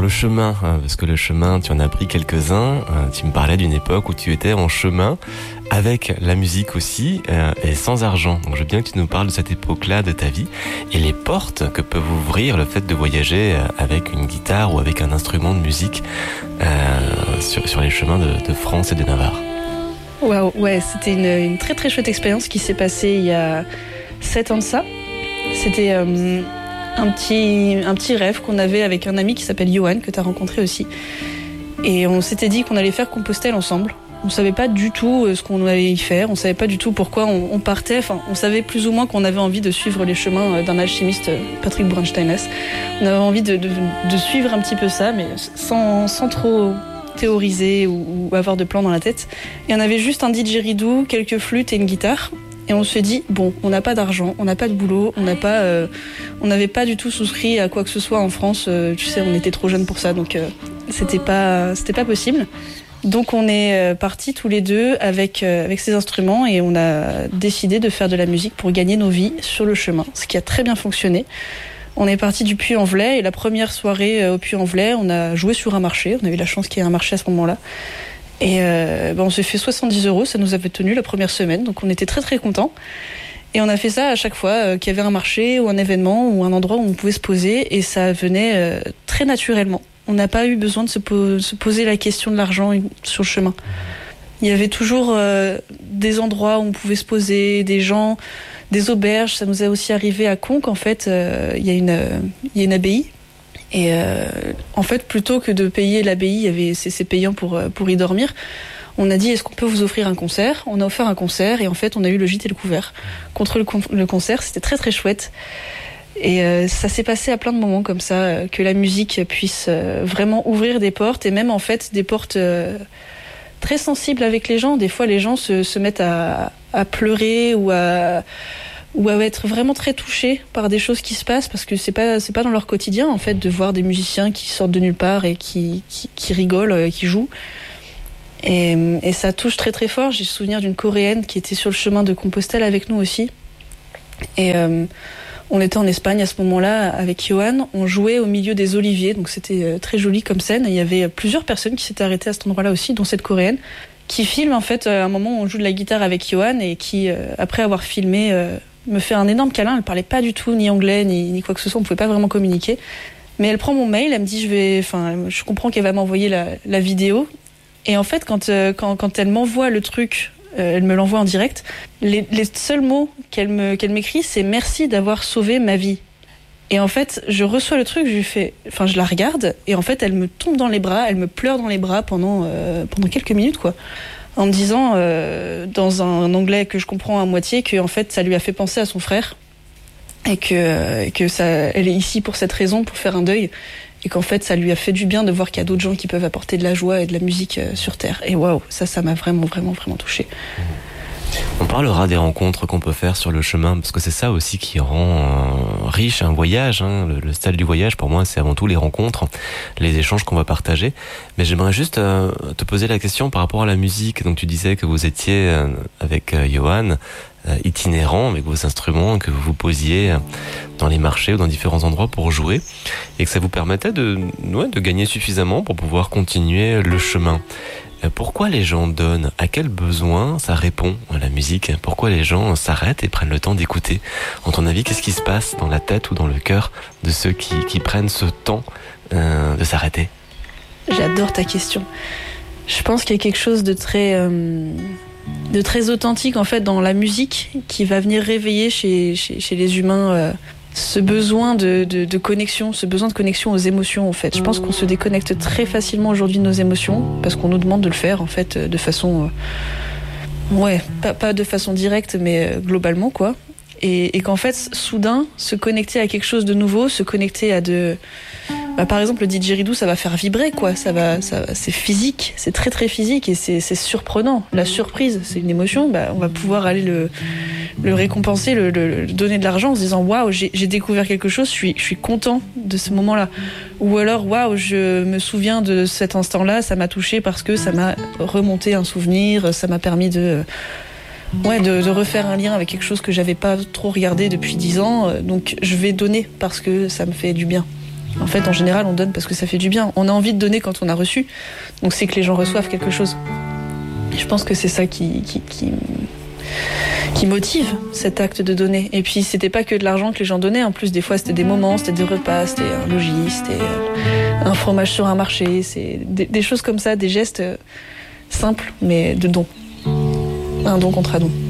le chemin, parce que le chemin, tu en as pris quelques-uns. Tu me parlais d'une époque où tu étais en chemin avec la musique aussi et sans argent. Donc je veux bien que tu nous parles de cette époque-là de ta vie et les portes que peut ouvrir le fait de voyager avec une guitare ou avec un instrument de musique sur les chemins de France et de Navarre. Waouh, ouais, c'était une très très chouette expérience qui s'est passée il y a 7 ans de ça. C'était un petit rêve qu'on avait avec un ami qui s'appelle Johan, que tu as rencontré aussi. Et on s'était dit qu'on allait faire Compostelle ensemble. On savait pas du tout ce qu'on allait y faire, on savait pas du tout pourquoi on partait. Enfin, on savait plus ou moins qu'on avait envie de suivre les chemins d'un alchimiste, Patrick Bronstein-Ness. On avait envie de suivre un petit peu ça, mais sans trop théoriser ou avoir de plans dans la tête. Et on avait juste un didgeridoo, quelques flûtes et une guitare. Et on se dit, bon, on n'a pas d'argent, on n'a pas de boulot, on n'avait pas du tout souscrit à quoi que ce soit en France. Tu sais, on était trop jeunes pour ça, donc c'était pas possible. Donc on est partis tous les deux avec ces instruments et on a décidé de faire de la musique pour gagner nos vies sur le chemin, ce qui a très bien fonctionné. On est parti du Puy-en-Velay et la première soirée au Puy-en-Velay, on a joué sur un marché. On a eu la chance qu'il y ait un marché à ce moment-là. Et on s'est fait 70 €, ça nous avait tenu la première semaine, donc on était très très contents. Et on a fait ça à chaque fois qu'il y avait un marché ou un événement ou un endroit où on pouvait se poser et ça venait très naturellement. On n'a pas eu besoin de se poser la question de l'argent sur le chemin. Il y avait toujours des endroits où on pouvait se poser, des gens, des auberges. Ça nous est aussi arrivé à Conques, en fait, il y a une abbaye. Et en fait, plutôt que de payer l'abbaye, c'est payant pour y dormir. On a dit, est-ce qu'on peut vous offrir un concert ? On a offert un concert et en fait, on a eu le gîte et le couvert. Contre le concert, c'était très très chouette. Et ça s'est passé à plein de moments comme ça, que la musique puisse vraiment ouvrir des portes et même en fait des portes très sensibles avec les gens. Des fois, les gens se mettent à pleurer ou à être vraiment très touchés par des choses qui se passent parce que c'est pas dans leur quotidien en fait de voir des musiciens qui sortent de nulle part et qui rigolent, qui jouent. Et ça touche très très fort. J'ai le souvenir d'une Coréenne qui était sur le chemin de Compostelle avec nous aussi. Et on était en Espagne à ce moment-là avec Johan. On jouait au milieu des oliviers, donc c'était très joli comme scène. Il y avait plusieurs personnes qui s'étaient arrêtées à cet endroit-là aussi, dont cette Coréenne, qui filme en fait à un moment où on joue de la guitare avec Johan et qui, après avoir filmé, me fait un énorme câlin. Elle parlait pas du tout ni anglais ni quoi que ce soit. On pouvait pas vraiment communiquer. Mais elle prend mon mail, elle me dit je comprends qu'elle va m'envoyer la vidéo. Et en fait, quand elle m'envoie le truc. Elle me l'envoie en direct. Les seuls mots qu'elle m'écrit, c'est merci d'avoir sauvé ma vie. Et en fait, je reçois le truc, je la regarde, et en fait, elle me tombe dans les bras, elle me pleure dans les bras pendant quelques minutes, quoi, en me disant dans un anglais que je comprends à moitié que en fait, ça lui a fait penser à son frère et que ça, elle est ici pour cette raison, pour faire un deuil. Et qu'en fait, ça lui a fait du bien de voir qu'il y a d'autres gens qui peuvent apporter de la joie et de la musique sur Terre. Et waouh, ça m'a vraiment, vraiment, vraiment touchée. On parlera des rencontres qu'on peut faire sur le chemin, parce que c'est ça aussi qui rend riche un voyage. Le style du voyage, pour moi, c'est avant tout les rencontres, les échanges qu'on va partager. Mais j'aimerais juste te poser la question par rapport à la musique. Donc tu disais que vous étiez avec Johan, itinérant avec vos instruments, que vous vous posiez dans les marchés ou dans différents endroits pour jouer, et que ça vous permettait de gagner suffisamment pour pouvoir continuer le chemin. Pourquoi les gens donnent ? À quel besoin ça répond à la musique ? Pourquoi les gens s'arrêtent et prennent le temps d'écouter ? En ton avis, qu'est-ce qui se passe dans la tête ou dans le cœur de ceux qui prennent ce temps de s'arrêter ? J'adore ta question. Je pense qu'il y a quelque chose de très authentique en fait dans la musique qui va venir réveiller chez les humains ce besoin de connexion, ce besoin de connexion aux émotions en fait. Je pense qu'on se déconnecte très facilement aujourd'hui de nos émotions parce qu'on nous demande de le faire en fait de façon pas de façon directe mais globalement quoi. Et qu'en fait soudain se connecter à quelque chose de nouveau, se connecter à par exemple le didgeridoo ça va faire vibrer quoi, c'est physique, c'est très très physique et c'est surprenant. La surprise, c'est une émotion, on va pouvoir aller le récompenser, le donner de l'argent en se disant waouh, j'ai découvert quelque chose, je suis content de ce moment-là. Ou alors waouh, je me souviens de cet instant-là, ça m'a touché parce que ça m'a remonté un souvenir, ça m'a permis de refaire un lien avec quelque chose que j'avais pas trop regardé depuis 10 ans, donc je vais donner parce que ça me fait du bien. En fait, en général, on donne parce que ça fait du bien. On a envie de donner quand on a reçu, donc c'est que les gens reçoivent quelque chose. Et je pense que c'est ça qui motive cet acte de donner. Et puis, c'était pas que de l'argent que les gens donnaient. En plus, des fois, c'était des moments, c'était des repas, c'était un logis, c'était un fromage sur un marché. C'est des choses comme ça, des gestes simples, mais de don. Un don contre un don.